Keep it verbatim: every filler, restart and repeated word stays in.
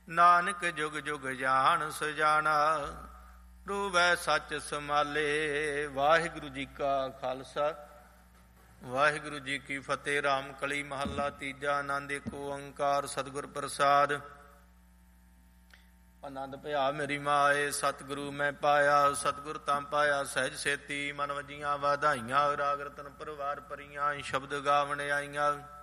ਨਾਨਕ ਜੁਗ ਜੁਗ ਜਾਣ ਸੁਜਾਨਾ, ਰੂਵੈ ਸੱਚ ਸਮਾਲੇ। ਵਾਹਿਗੁਰੂ ਜੀ ਕਾ ਖਾਲਸਾ ਵਾਹਿਗੁਰੂ ਜੀ ਕੀ ਫਤਿਹ। ਰਾਮ ਕਲੀ ਮਹੱਲਾ ਤੀਜਾ। ਆਨੰਦ ਏਕ ਓੰਕਾਰ ਸਤਿਗੁਰ ਪ੍ਰਸਾਦ। ਆਨੰਦ ਭਇਆ ਮੇਰੀ ਮਾਏ, ਸਤਿਗੁਰੂ ਮੈਂ ਪਾਇਆ। ਸਤਿਗੁਰ ਤਾਂ ਪਾਇਆ ਸਹਿਜ ਸੇਤੀ, ਮਨ ਵਜੀਆਂ ਵਾਧਾਈਆਂ। ਰਾਗ ਰਤਨ ਪਰਵਾਰ ਭਰੀਆਂ, ਸ਼ਬਦ ਗਾਵਣ ਆਈਆਂ।